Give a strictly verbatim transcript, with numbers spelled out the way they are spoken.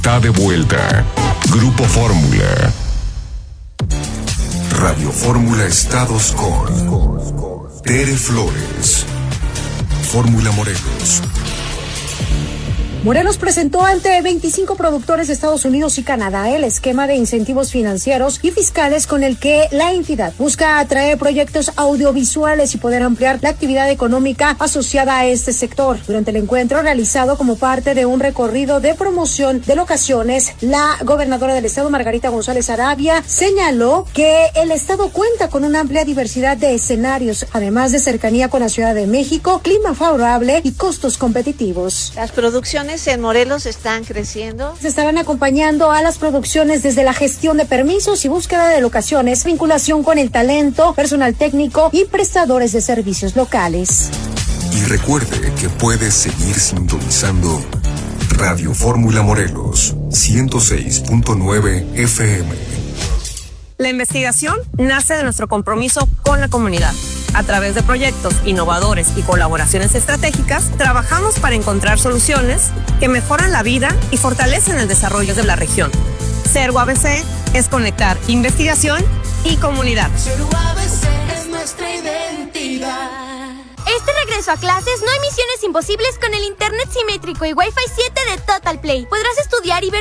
Está de vuelta. Grupo Fórmula. Radio Fórmula Estados con Tere Flores. Fórmula Morelos. Morelos presentó ante veinticinco productores de Estados Unidos y Canadá el esquema de incentivos financieros y fiscales con el que la entidad busca atraer proyectos audiovisuales y poder ampliar la actividad económica asociada a este sector. Durante el encuentro realizado como parte de un recorrido de promoción de locaciones, la gobernadora del estado, Margarita González Arabia, señaló que el estado cuenta con una amplia diversidad de escenarios, además de cercanía con la Ciudad de México, clima favorable y costos competitivos. Las producciones en Morelos están creciendo. Se estarán acompañando a las producciones desde la gestión de permisos y búsqueda de locaciones, vinculación con el talento, personal técnico y prestadores de servicios locales. Y recuerde que puede seguir sintonizando Radio Fórmula Morelos ciento seis punto nueve F M. La investigación nace de nuestro compromiso con la comunidad. A través de proyectos innovadores y colaboraciones estratégicas, trabajamos para encontrar soluciones que mejoran la vida y fortalecen el desarrollo de la región. Ser U A B C es conectar investigación y comunidad. Ser U A B C es nuestra identidad. Este regreso a clases no hay misiones imposibles con el internet simétrico y Wi-Fi siete de Total Play. Podrás estudiar y ver